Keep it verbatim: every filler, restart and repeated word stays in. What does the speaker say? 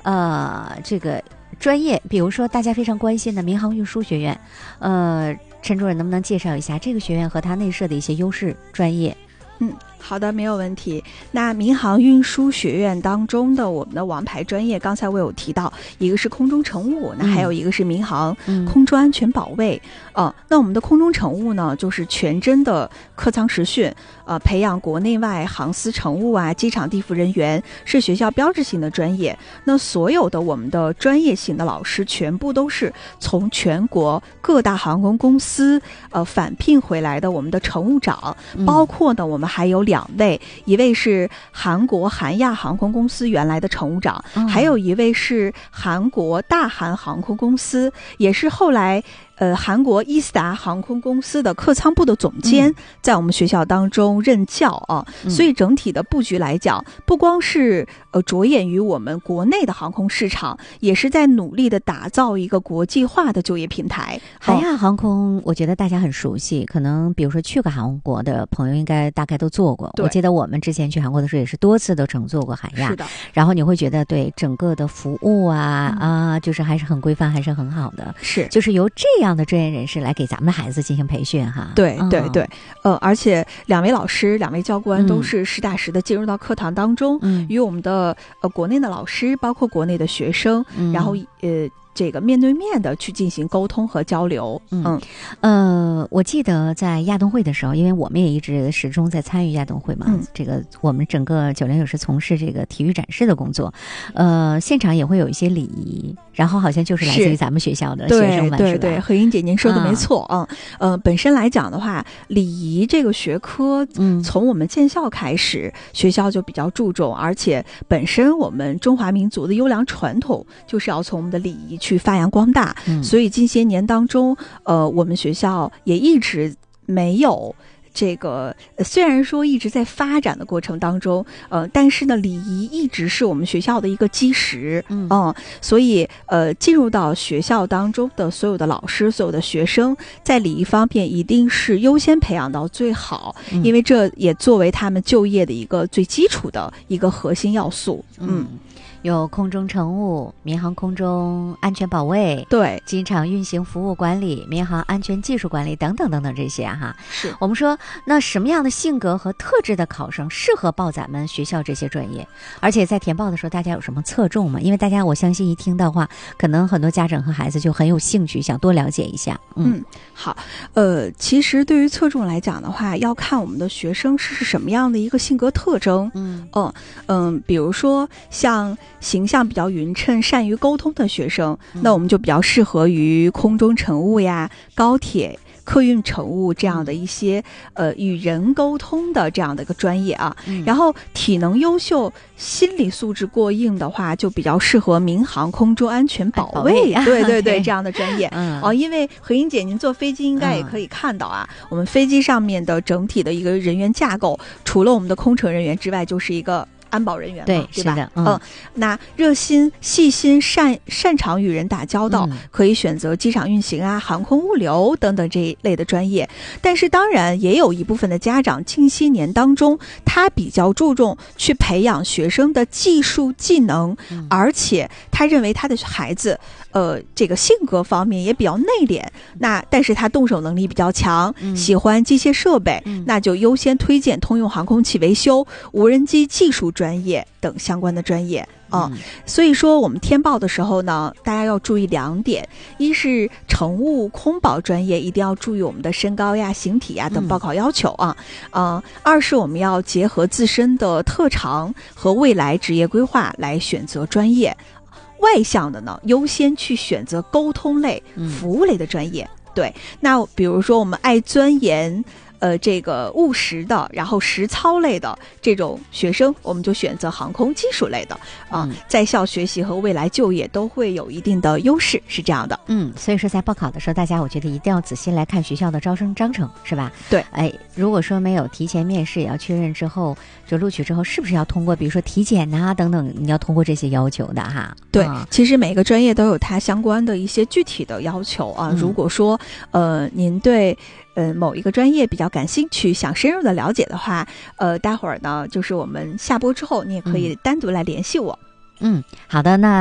呃这个专业，比如说大家非常关心的民航运输学院，呃，陈主任能不能介绍一下这个学院和它内设的一些优势专业？ 嗯，好的，没有问题。那民航运输学院当中的我们的王牌专业，刚才我有提到，一个是空中乘务，那还有一个是民航、嗯、空中安全保卫。呃，那我们的空中乘务呢，就是全真的客舱实训，呃，培养国内外航司乘务啊、机场地服人员，是学校标志性的专业。那所有的我们的专业型的老师，全部都是从全国各大航空公司呃返聘回来的我们的乘务长，包括呢我们还有两位，一位是韩国韩亚航空公司原来的乘务长，嗯、还有一位是韩国大韩航空公司，也是后来。呃，韩国伊斯达航空公司的客舱部的总监在我们学校当中任教啊，嗯、所以整体的布局来讲，不光是呃着眼于我们国内的航空市场，也是在努力的打造一个国际化的就业平台。 韩亚航空，我觉得大家很熟悉，可能比如说去过韩国的朋友，应该大概都坐过。我记得我们之前去韩国的时候，也是多次都乘坐过韩亚。 是的。 然后你会觉得对整个的服务啊、嗯、啊，就是还是很规范，还是很好的。 是， 就是由这样的专业人士来给咱们的孩子进行培训哈。 对对对，呃，而且两位老师、两位教官都是实打实的进入到课堂当中，嗯、与我们的呃国内的老师，包括国内的学生，嗯、然后呃。这个面对面的去进行沟通和交流。 嗯，呃，我记得在亚冬会的时候，因为我们也一直始终在参与亚冬会嘛，嗯、这个我们整个九零九是从事这个体育展示的工作，呃，现场也会有一些礼仪，然后好像就是来自于咱们学校的学生们， 对对对，何英姐您说的没错啊。嗯、呃，本身来讲的话，礼仪这个学科，嗯，从我们建校开始，学校就比较注重，而且本身我们中华民族的优良传统就是要从我们的礼仪去发扬光大，嗯、所以近些年当中，呃，我们学校也一直没有这个，虽然说一直在发展的过程当中，呃，但是呢，礼仪一直是我们学校的一个基石，嗯，嗯所以呃，进入到学校当中的所有的老师、所有的学生，在礼仪方面一定是优先培养到最好，嗯、因为这也作为他们就业的一个最基础的一个核心要素，嗯。嗯有空中乘务、民航空中安全保卫、 对机场运行服务管理、民航安全技术管理等等等等这些哈。 是我们说，那什么样的性格和特质的考生适合报咱们学校这些专业？而且在填报的时候，大家有什么侧重吗？因为大家我相信一听到话，可能很多家长和孩子就很有兴趣，想多了解一下。 嗯，嗯好，呃，其实对于侧重来讲的话，要看我们的学生是什么样的一个性格特征。嗯嗯嗯，比如说像。形象比较匀称、善于沟通的学生，那我们就比较适合于空中乘务呀、高铁、客运乘务这样的一些呃与人沟通的这样的一个专业啊。嗯、然后体能优秀、心理素质过硬的话，就比较适合民航空中安全保卫，保卫对对对这样的专业。嗯、哦，因为何英姐您坐飞机应该也可以看到啊，嗯、我们飞机上面的整体的一个人员架构，除了我们的空乘人员之外，就是一个。安保人员对对吧？ 是的，嗯， 嗯那热心、细心、擅擅长与人打交道，嗯、可以选择机场运行啊、航空物流等等这一类的专业。但是，当然也有一部分的家长，近些年当中，他比较注重去培养学生的技术技能，嗯、而且他认为他的孩子。呃，这个性格方面也比较内敛，那但是他动手能力比较强，嗯、喜欢机械设备，嗯、那就优先推荐通用航空器维修、无人机技术专业等相关的专业啊。嗯、所以说，我们填报的时候呢，大家要注意两点：一是乘务空保专业一定要注意我们的身高呀、形体呀等报考要求啊；嗯、呃，二是我们要结合自身的特长和未来职业规划来选择专业。外向的呢，优先去选择沟通类、服务类的专业。嗯、对，那比如说我们爱钻研。呃，这个务实的，然后实操类的这种学生，我们就选择航空技术类的啊，嗯、在校学习和未来就业都会有一定的优势，是这样的。 嗯，所以说在报考的时候，大家我觉得一定要仔细来看学校的招生章程，是吧？ 对， 哎，如果说没有提前面试，也要确认之后就录取之后，是不是要通过，比如说体检呐、啊、等等，你要通过这些要求的哈？ 对， 啊、 其实每个专业都有它相关的一些具体的要求啊。嗯、如果说呃，您对。呃，某一个专业比较感兴趣，想深入的了解的话，呃，待会儿呢，就是我们下播之后，你也可以单独来联系我。 嗯，好的，那。